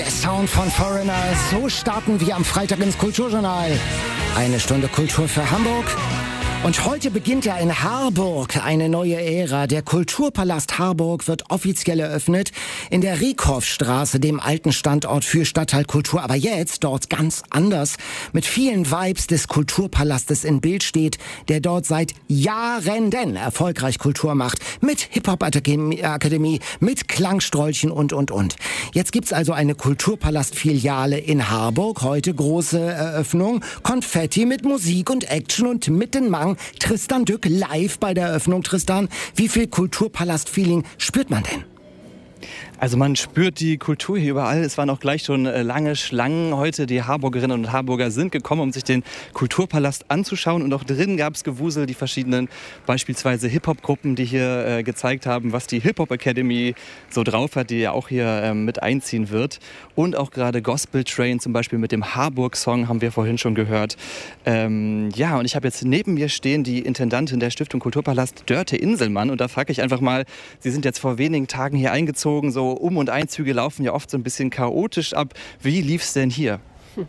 der Sound von Foreigner. So starten wir am Freitag ins Kulturjournal. Eine Stunde Kultur für Hamburg. Und heute beginnt ja in Harburg eine neue Ära. Der Kulturpalast Harburg wird offiziell eröffnet in der Rieckhoffstraße, dem alten Standort für Stadtteil Kultur. Aber jetzt dort ganz anders. Mit vielen Vibes des Kulturpalastes in Bild steht, der dort seit Jahren erfolgreich Kultur macht. Mit Hip-Hop-Akademie, mit Klangstrolchen und. Jetzt gibt's also eine Kulturpalast-Filiale in Harburg. Heute große Eröffnung. Konfetti mit Musik und Action und Mittenmang. Tristan Dück live bei der Eröffnung. Tristan, wie viel Kulturpalast-Feeling spürt man denn? Also man spürt die Kultur hier überall. Es waren auch gleich schon lange Schlangen heute. Die Harburgerinnen und Harburger sind gekommen, um sich den Kulturpalast anzuschauen. Und auch drin gab es Gewusel, die verschiedenen beispielsweise Hip-Hop-Gruppen, die hier gezeigt haben, was die Hip-Hop-Academy so drauf hat, die ja auch hier mit einziehen wird. Und auch gerade Gospel Train, zum Beispiel mit dem Harburg-Song, haben wir vorhin schon gehört. Und ich habe jetzt neben mir stehen die Intendantin der Stiftung Kulturpalast, Dörte Inselmann. Und da frage ich einfach mal, Sie sind jetzt vor wenigen Tagen hier eingezogen, so Um- und Einzüge laufen ja oft so ein bisschen chaotisch ab. Wie lief es denn hier?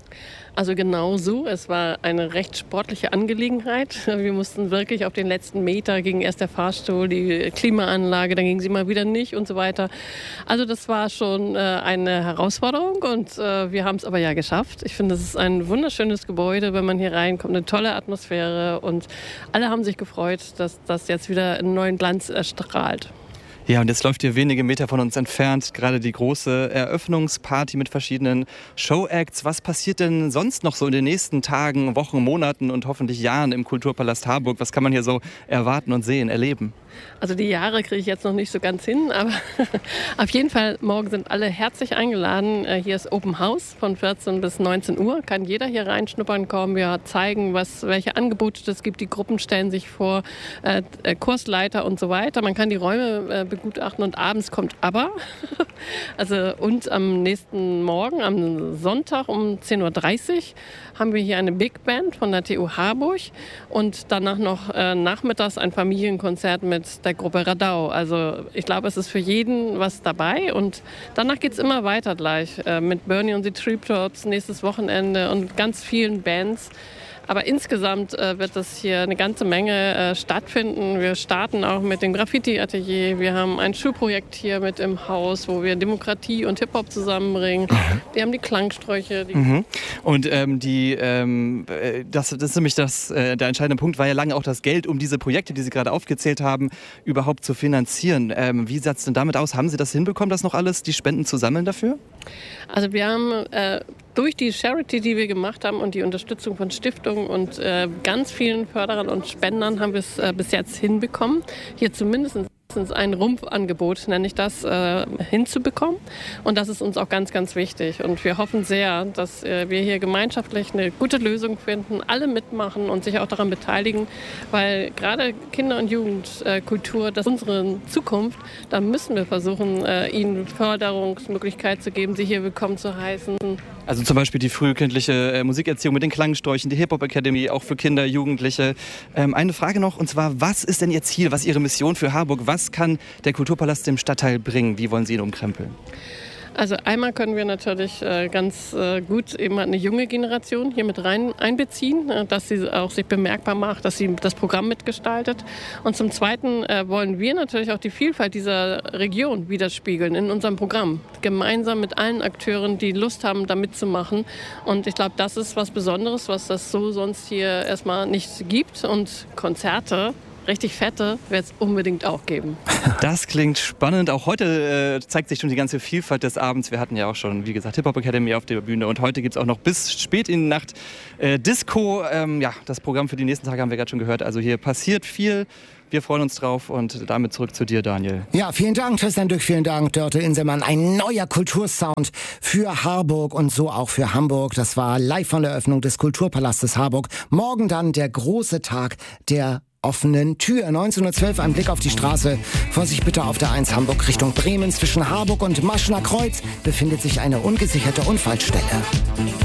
Also genau so. Es war eine recht sportliche Angelegenheit. Wir mussten wirklich auf den letzten Meter, ging erst der Fahrstuhl, die Klimaanlage, dann ging sie mal wieder nicht und so weiter. Also das war schon eine Herausforderung und wir haben es aber ja geschafft. Ich finde, es ist ein wunderschönes Gebäude, wenn man hier reinkommt, eine tolle Atmosphäre und alle haben sich gefreut, dass das jetzt wieder einen neuen Glanz erstrahlt. Ja, und jetzt läuft hier wenige Meter von uns entfernt gerade die große Eröffnungsparty mit verschiedenen Showacts. Was passiert denn sonst noch so in den nächsten Tagen, Wochen, Monaten und hoffentlich Jahren im Kulturpalast Harburg? Was kann man hier so erwarten und sehen, erleben? Also die Jahre kriege ich jetzt noch nicht so ganz hin, aber auf jeden Fall morgen sind alle herzlich eingeladen. Hier ist Open House von 14 bis 19 Uhr. Kann jeder hier reinschnuppern kommen. Wir zeigen, welche Angebote es gibt. Die Gruppen stellen sich vor, Kursleiter und so weiter. Man kann die Räume begutachten und abends kommt aber. Und am nächsten Morgen, am Sonntag um 10.30 Uhr, haben wir hier eine Big Band von der TU Harburg und danach noch nachmittags ein Familienkonzert mit der Gruppe Radau. Also ich glaube, es ist für jeden was dabei und danach geht es immer weiter gleich mit Bernie und die Treetops nächstes Wochenende und ganz vielen Bands. Aber insgesamt wird das hier eine ganze Menge stattfinden. Wir starten auch mit dem Graffiti-Atelier. Wir haben ein Schulprojekt hier mit im Haus, wo wir Demokratie und Hip-Hop zusammenbringen. Wir haben die Klangsträuche. Und das ist nämlich der entscheidende Punkt, war ja lange auch das Geld, um diese Projekte, die Sie gerade aufgezählt haben, überhaupt zu finanzieren. Wie sieht es denn damit aus? Haben Sie das hinbekommen, das noch alles, die Spenden zu sammeln dafür? Also wir haben durch die Charity, die wir gemacht haben und die Unterstützung von Stiftungen und ganz vielen Förderern und Spendern haben wir es bis jetzt hinbekommen, hier zumindest ein Rumpfangebot, nenne ich das, hinzubekommen. Und das ist uns auch ganz, ganz wichtig. Und wir hoffen sehr, dass wir hier gemeinschaftlich eine gute Lösung finden, alle mitmachen und sich auch daran beteiligen, weil gerade Kinder- und Jugendkultur, das ist unsere Zukunft. Da müssen wir versuchen, ihnen Förderungsmöglichkeit zu geben, sie hier willkommen zu heißen. Also zum Beispiel die frühkindliche Musikerziehung mit den Klangsträuchen, die Hip-Hop-Academy, auch für Kinder, Jugendliche. Eine Frage noch, und zwar, was ist denn Ihr Ziel, was ist Ihre Mission für Harburg? Was kann der Kulturpalast dem Stadtteil bringen? Wie wollen Sie ihn umkrempeln? Also einmal können wir natürlich ganz gut eben eine junge Generation hier mit einbeziehen, dass sie auch sich bemerkbar macht, dass sie das Programm mitgestaltet. Und zum Zweiten wollen wir natürlich auch die Vielfalt dieser Region widerspiegeln in unserem Programm. Gemeinsam mit allen Akteuren, die Lust haben, da mitzumachen. Und ich glaube, das ist was Besonderes, was das so sonst hier erstmal nicht gibt. Und Konzerte, richtig fette, wird es unbedingt auch geben. Das klingt spannend. Auch heute zeigt sich schon die ganze Vielfalt des Abends. Wir hatten ja auch schon, wie gesagt, Hip-Hop Academy auf der Bühne. Und heute gibt es auch noch bis spät in die Nacht Disco. Das Programm für die nächsten Tage haben wir gerade schon gehört. Also hier passiert viel. Wir freuen uns drauf und damit zurück zu dir, Daniel. Ja, vielen Dank, Tristan Dück, vielen Dank, Dörte Inselmann. Ein neuer Kultursound für Harburg und so auch für Hamburg. Das war live von der Eröffnung des Kulturpalastes Harburg. Morgen dann der große Tag der offenen Tür. 19.12 Uhr, ein Blick auf die Straße. Vorsicht bitte auf der 1 Hamburg Richtung Bremen. Zwischen Harburg und Maschner Kreuz befindet sich eine ungesicherte Unfallstelle.